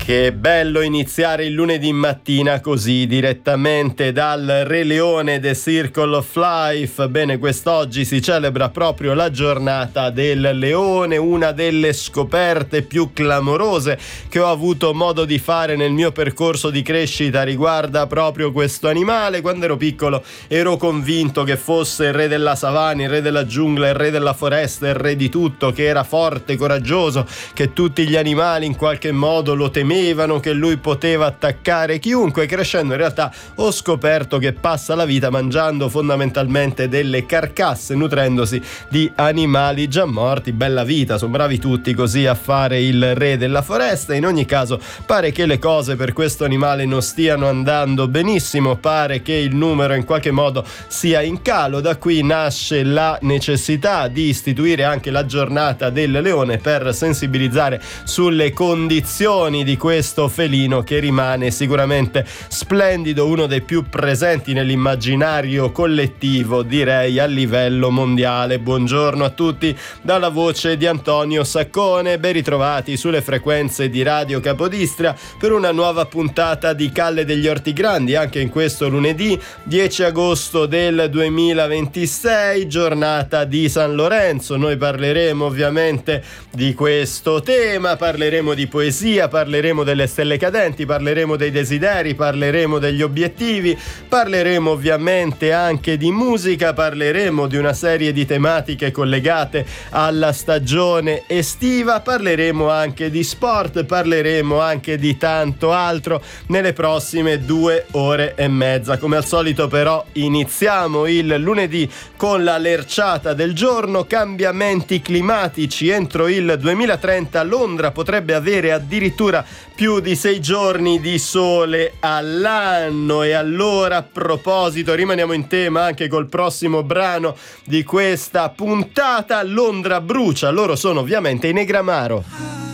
Che bello iniziare il lunedì mattina così, direttamente dal Re Leone The Circle of Life. Bene, quest'oggi si celebra proprio la giornata del leone, una delle scoperte più clamorose che ho avuto modo di fare nel mio percorso di crescita riguarda proprio questo animale. Quando ero piccolo ero convinto che fosse il re della savana, il re della giungla, il re della foresta, il re di tutto, che era forte, coraggioso, che tutti gli animali in qualche modo lo temevano, che lui poteva attaccare chiunque. Crescendo in realtà ho scoperto che passa la vita mangiando fondamentalmente delle carcasse, nutrendosi di animali già morti. Bella vita, sono bravi tutti così a fare il re della foresta. In ogni caso pare che le cose per questo animale non stiano andando benissimo, pare che il numero in qualche modo sia in calo. Da qui nasce la necessità di istituire anche la giornata del leone per sensibilizzare sulle condizioni di questo felino che rimane sicuramente splendido, uno dei più presenti nell'immaginario collettivo, direi a livello mondiale. Buongiorno a tutti dalla voce di Antonio Saccone, ben ritrovati sulle frequenze di Radio Capodistria per una nuova puntata di Calle degli Orti Grandi, anche in questo lunedì 10 agosto del 2026, giornata di San Lorenzo. Noi parleremo ovviamente di questo tema, parleremo di poesia, parleremo delle stelle cadenti, parleremo dei desideri, parleremo degli obiettivi, parleremo ovviamente anche di musica, parleremo di una serie di tematiche collegate alla stagione estiva, parleremo anche di sport, parleremo anche di tanto altro nelle prossime 2 ore e mezza. Come al solito però iniziamo il lunedì con la lerciata del giorno: cambiamenti climatici. Entro il 2030 Londra potrebbe avere addirittura più di 6 giorni di sole all'anno. E allora, a proposito, rimaniamo in tema anche col prossimo brano di questa puntata. Londra brucia, loro sono ovviamente i Negramaro.